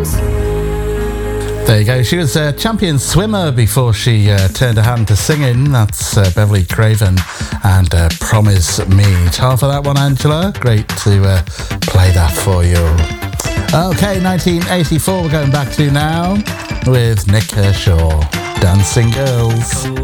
There you go. She was a champion swimmer before she turned her hand to singing. That's Beverly Craven and Promise Me. Half of that one, Angela. Great to play that for you. Okay, 1984 we're going back to now with Nick Kershaw, Dancing Girls.